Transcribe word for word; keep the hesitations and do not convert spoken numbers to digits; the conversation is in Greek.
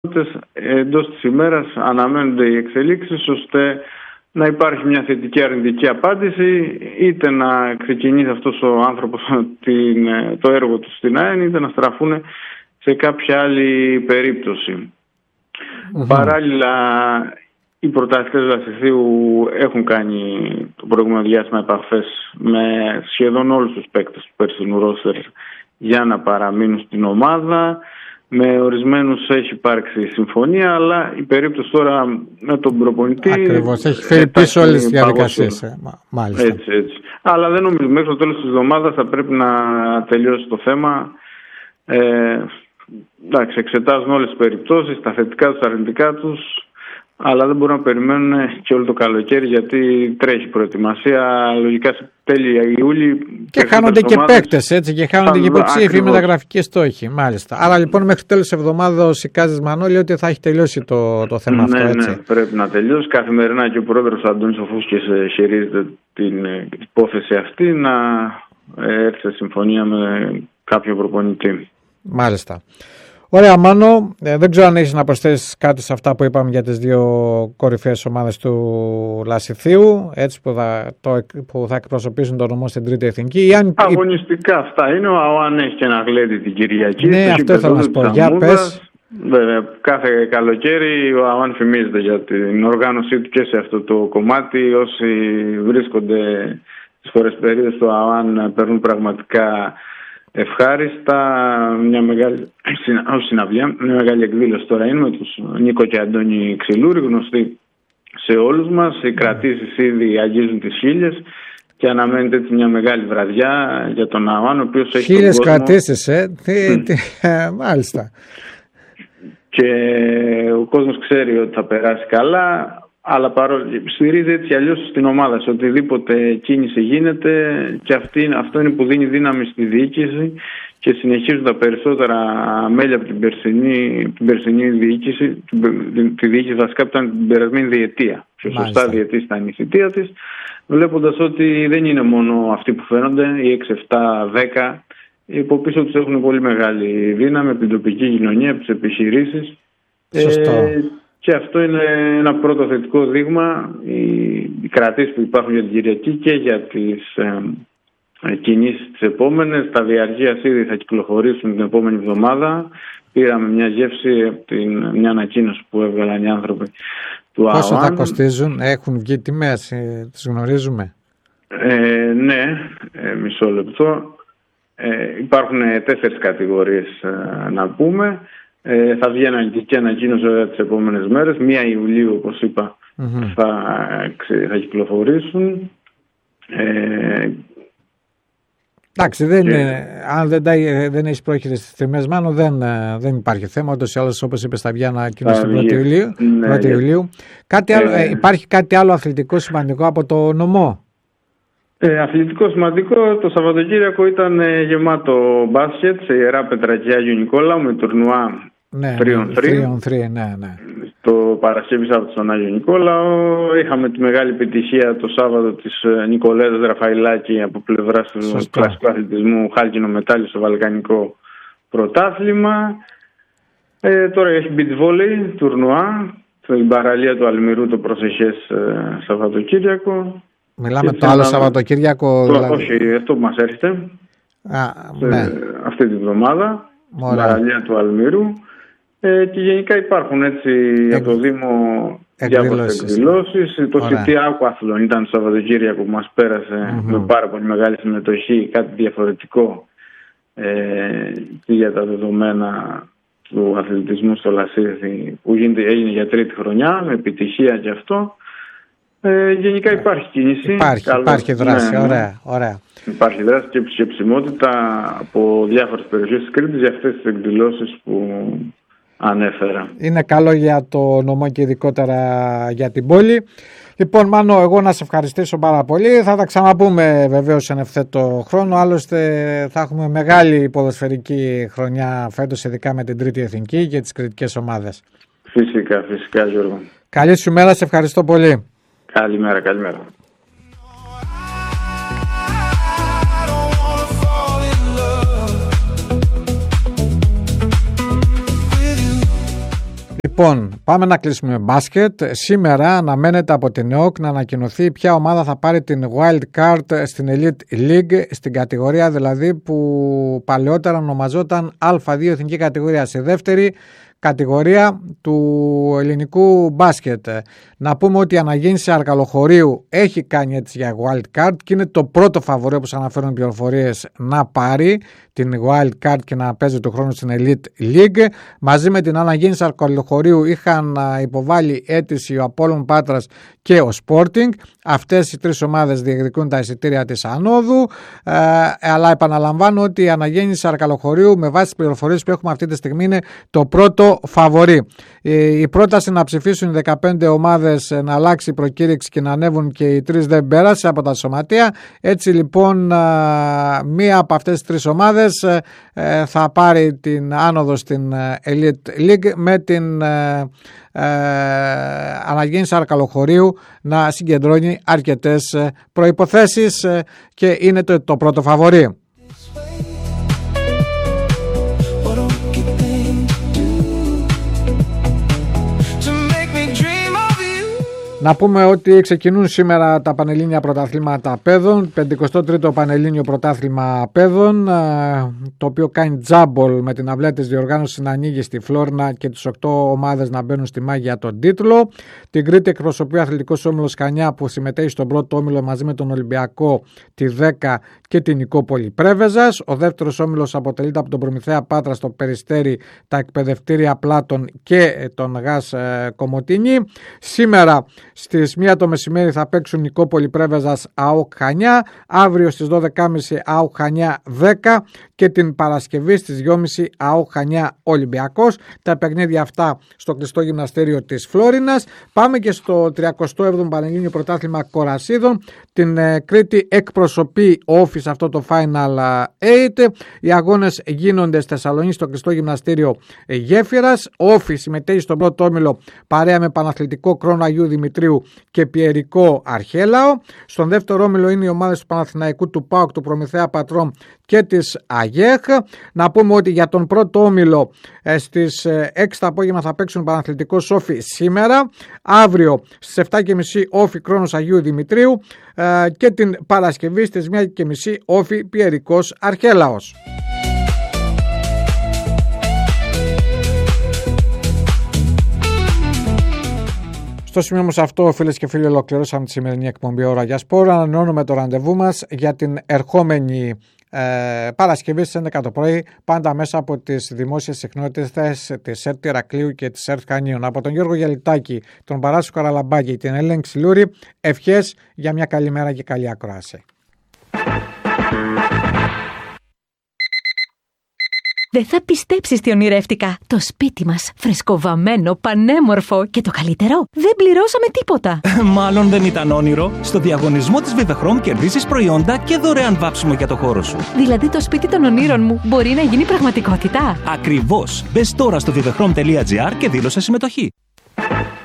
εντός της ημέρας αναμένονται οι εξελίξεις ώστε να υπάρχει μια θετική αρνητική απάντηση, είτε να ξεκινήσει αυτός ο άνθρωπος την, το έργο του στην ΑΕΝ, είτε να στραφούν σε κάποια άλλη περίπτωση. Mm-hmm. Παράλληλα, οι πρωταθλητές Λασιθίου έχουν κάνει το προηγούμενο διάστημα επαφές με σχεδόν όλους τους παίκτες του περσινού ρόστερ για να παραμείνουν στην ομάδα. Με ορισμένους έχει υπάρξει συμφωνία, αλλά η περίπτωση τώρα με τον προπονητή... Ακριβώς, έχει φέρει πίσω όλες τις διαδικασίες. Ε, μάλιστα. Έτσι, έτσι. Αλλά δεν νομίζω, μέχρι το τέλος της εβδομάδας θα πρέπει να τελειώσει το θέμα. Ε, εντάξει, εξετάζουν όλες τις περιπτώσεις, τα θετικά τους, τα αρνητικά τους, αλλά δεν μπορούν να περιμένουν και όλο το καλοκαίρι, γιατί τρέχει προετοιμασία λογικά σε τέλη Ιούλη. Και χάνονται και παίκτες, έτσι, και χάνονται και υποψήφοι μεταγραφικοί στόχοι. Μάλιστα. Άρα λοιπόν μέχρι τέλος της εβδομάδας η Κάζης Μανώλη ότι θα έχει τελειώσει το, το θέμα ναι, αυτό. Έτσι. Ναι, πρέπει να τελειώσει. Καθημερινά και ο πρόεδρος Αντώνης Οφούσκης χειρίζεται την υπόθεση αυτή, να έρθει σε συμφωνία με κάποιο προπονητή. Μάλιστα. Ωραία, Μάνο, ε, δεν ξέρω αν έχεις να προσθέσεις κάτι σε αυτά που είπαμε για τις δύο κορυφαίες ομάδες του Λασιθίου, έτσι που θα, το, που θα εκπροσωπήσουν τον νομό στην Τρίτη Εθνική. Ή αν... Αγωνιστικά αυτά είναι. Ο ΑΟΑΝ έχει και ένα γλέντι την Κυριακή. Ναι, αυτό ήθελα να σου πω. Για πες. Βέβαια, κάθε καλοκαίρι ο ΑΟΑΝ φημίζεται για την οργάνωσή του και σε αυτό το κομμάτι. Όσοι βρίσκονται στις φορεσπερίδες του ΑΟΑΝ παίρνουν πραγματικά ευχάριστα. Μια μεγάλη συναυλία, μια μεγάλη εκδήλωση τώρα είναι με τους Νίκο και Αντώνη Ξυλούρη, γνωστοί σε όλους μας. Οι κρατήσεις ήδη αγγίζουν τις χίλιες και αναμένεται έτσι μια μεγάλη βραδιά για τον ΑΟΑΝ, ο οποίος έχει χίλιες κόσμο... κρατήσεις, ε, τι, τι, μάλιστα. Και ο κόσμος ξέρει ότι θα περάσει καλά, αλλά παρόλο στηρίζει έτσι αλλιώς στην ομάδα, σε οτιδήποτε κίνηση γίνεται, και αυτή, αυτό είναι που δίνει δύναμη στη διοίκηση και συνεχίζουν τα περισσότερα μέλη από την περσινή, την περσινή διοίκηση, την, τη διοίκηση βασικά που ήταν την περασμένη διετία. Πιο σωστά διετής ήταν η θητεία της, βλέποντας ότι δεν είναι μόνο αυτοί που φαίνονται, οι έξι, επτά, δέκα, οι από πίσω τους έχουν πολύ μεγάλη δύναμη από την τοπική κοινωνία, από τις επιχειρήσεις. Σωστό. Ε, Και αυτό είναι ένα πρώτο θετικό δείγμα, οι, οι κρατήσεις που υπάρχουν για την Κυριακή και για τις ε, κινήσεις τις επόμενες. Τα διαρκείας ήδη θα κυκλοφορήσουν την επόμενη εβδομάδα. Πήραμε μια γεύση από την, μια ανακοίνωση που έβγαλαν οι άνθρωποι του ΑΟΑΝ. Πόσο θα κοστίζουν, έχουν βγει τιμές, ε, τις γνωρίζουμε? Ε, ναι, ε, μισό λεπτό. Ε, υπάρχουν τέσσερις κατηγορίες ε, να πούμε. Ε, θα βγει αναλυτική ανακοίνωση βέβαια τις επόμενες μέρες. Μία Ιουλίου, όπως είπα, mm-hmm. θα, θα κυκλοφορήσουν. Ε, Εντάξει, δεν, και... αν δεν, δεν έχεις πρόχειρες στις τιμές, μάλλον δεν, δεν υπάρχει θέμα. Ούτως ή άλλως, όπως είπες, θα βγει ανακοίνωση την πρώτη Ιουλίου. Ναι, πρώτη Ιουλίου. Κάτι άλλο, ε, υπάρχει κάτι άλλο αθλητικό σημαντικό από το νομό? Ε, αθλητικό σημαντικό, το Σαββατοκύριακο ήταν ε, γεμάτο μπάσκετ σε Ιερά Πετρακή Άγιο Νικόλαου με τουρνουά ναι, τρία on τρία. Ναι, ναι. Το Παρασκευή Σάββατο στον Άγιο Νικόλαο. Είχαμε τη μεγάλη επιτυχία το Σάββατο της Νικολέδας Ραφαηλάκη από πλευράς του κλασικού αθλητισμού, χάλκινο μετάλλιο στο Βαλκανικό πρωτάθλημα. Ε, τώρα έχει beach volley, τουρνουά, στην παραλία του Αλμυρού το προσεχές ε, Σαββατοκύριακο. Μιλάμε το άλλο Σαββατοκύριακο? Το, δηλαδή... Όχι, αυτό που μας έρχεται. Α, ναι. Αυτή την εβδομάδα, στην παραλία του Αλμύρου. Ε, και γενικά υπάρχουν έτσι Εκ... από το Δήμο διάφορες εκδηλώσεις. Το City Aquathlon ήταν το Σαββατοκύριακο που μας πέρασε mm-hmm. με πάρα πολύ μεγάλη συμμετοχή, κάτι διαφορετικό ε, και για τα δεδομένα του αθλητισμού στο Λασίθι, που γίνεται, έγινε για τρίτη χρονιά, με επιτυχία και αυτό. Ε, γενικά υπάρχει κίνηση. Υπάρχει, Καλώς, υπάρχει δράση, ναι, ωραία, ωραία. Υπάρχει δράση και επισκεψιμότητα από διάφορες περιοχές της Κρήτης για αυτές τις εκδηλώσεις που ανέφερα. Είναι καλό για το νομό και ειδικότερα για την πόλη. Λοιπόν, Μάνο, εγώ να σε ευχαριστήσω πάρα πολύ. Θα τα ξαναπούμε βεβαίως εν ευθέτω χρόνο. Άλλωστε θα έχουμε μεγάλη ποδοσφαιρική χρονιά φέτος, ειδικά με την Τρίτη Εθνική και τις κρητικές ομάδες. Φυσικά, φυσικά, Γιώργο. Καλή σου μέρα, σε ευχαριστώ πολύ. Καλημέρα, καλημέρα. Λοιπόν, πάμε να κλείσουμε με μπάσκετ. Σήμερα αναμένεται από την ΕΟΚ να ανακοινωθεί ποια ομάδα θα πάρει την Wild Card στην Elite League, στην κατηγορία δηλαδή που παλαιότερα ονομαζόταν Α δύο εθνική κατηγορία, σε δεύτερη κατηγορία του ελληνικού μπάσκετ. Να πούμε ότι η Αναγέννηση Αρκαλοχωρίου έχει κάνει έτσι για Wild Card και είναι το πρώτο φαβορί, όπως αναφέρουν πληροφορίες, να πάρει την Wild Card και να παίζει του χρόνου στην Elite League. Μαζί με την Αναγέννηση Αρκαλοχωρίου είχαν υποβάλει αίτηση ο Απόλλων Πάτρας και ο Sporting. Αυτές οι τρεις ομάδες διεκδικούν τα εισιτήρια της ανόδου, ε, αλλά επαναλαμβάνω ότι η Αναγέννηση Αρκαλοχωρίου, με βάση τις πληροφορίες που έχουμε αυτή τη στιγμή, είναι το πρώτο φαβορί. Η πρόταση να ψηφίσουν οι δεκαπέντε ομάδες να αλλάξει η προκήρυξη και να ανέβουν και οι τρεις δεν πέρασε από τα σωματεία. Έτσι λοιπόν μία από αυτές τις τρεις ομάδες θα πάρει την άνοδο στην Elite League, με την Αναγέννηση Αρκαλοχωρίου να συγκεντρώνει αρκετές προϋποθέσεις και είναι το, το πρώτο φαβορί. Να πούμε ότι ξεκινούν σήμερα τα Πανελλήνια Πρωταθλήματα Παιδών, πενηκοστό τρίτο Πανελλήνιο Πρωτάθλημα Παιδών, το οποίο κάνει τζάμπολ με την αυλαία της διοργάνωσης να ανοίγει στη Φλόρνα και τις οκτώ ομάδες να μπαίνουν στη μάχη για τον τίτλο. Την Κρήτη εκπροσωπεί ο Αθλητικός Όμιλος Χανιά, που συμμετέχει στον πρώτο όμιλο μαζί με τον Ολυμπιακό, τη δέκα και την Νικόπολη Πρέβεζας. Ο δεύτερος όμιλος αποτελείται από τον Προμηθέα Πάτρα, στο Περιστέρι, τα εκπαιδευτήρια Πλάτων και τον ΓΑΣ Κομοτίνη. Σήμερα στις μία το μεσημέρι θα παίξουν Νικόπολη Πρέβεζας ΑΟΚ Χανιά, αύριο στις δώδεκα και μισή ΑΟΚ Χανιά δέκα και την Παρασκευή στις δυο και μισή ΑΟΚ Χανιά Ολυμπιακός. Τα παιχνίδια αυτά στο κλειστό γυμναστήριο της Φλόρινας. Πάμε και στο τριακοστό έβδομο Πανελλήνιο Πρωτάθλημα Κορασίδων. Την ε, Κρήτη εκπροσωπεί ο Όφη σε αυτό το Final οκτώ. Οι αγώνες γίνονται στη Θεσσαλονίκη στο κλειστό γυμναστήριο ε, Γέφυρας. Ο Όφη συμμετέχει στον πρώτο όμιλο παρέα με Παναθλητικό Κρόνο Αγίου Δημητρίου και Πιερικό Αρχέλαο. Στον δεύτερο όμιλο είναι οι ομάδες του Παναθηναϊκού, του ΠΑΟΚ, του Προμηθέα Πατρών και της ΑΓΕΧ. Να πούμε ότι για τον πρώτο όμιλο ε, στις ε, έξι το απόγευμα θα παίξουν Παναθλητικός Όφη σήμερα. Αύριο στις επτά και μισή Όφη Κρόνος Αγίου Δημητρίου ε, και την Παρασκευή στις μία και μισή Όφη Πιερικός Αρχέλαος. Στο σημείο μας αυτό, φίλες και φίλοι, ολοκληρώσαμε τη σημερινή εκπομπή Ώρα για Σπορ. Ανανεώνουμε το ραντεβού μας για την ερχόμενη ε, Παρασκευή στις έντεκα το πρωί, πάντα μέσα από τις δημόσιες συχνότητες της ΕΡΤ Ηρακλείου και της ΕΡΤ Χανίων. Από τον Γιώργο Γιαλιτάκη, τον Παράσου Καραλαμπάκη, την Ελένη Ξυλούρη, ευχές για μια καλή μέρα και καλή ακρόαση. Δεν θα πιστέψεις τι ονειρεύτηκα. Το σπίτι μας, φρεσκοβαμμένο, πανέμορφο και το καλύτερο, δεν πληρώσαμε τίποτα. Μάλλον δεν ήταν όνειρο. Στο διαγωνισμό της Vivechrome κερδίζεις προϊόντα και δωρεάν βάψιμο για το χώρο σου. Δηλαδή το σπίτι των ονείρων μου μπορεί να γίνει πραγματικότητα. Ακριβώς. Μπες τώρα στο vivechrome τελεία gr και δήλωσε συμμετοχή.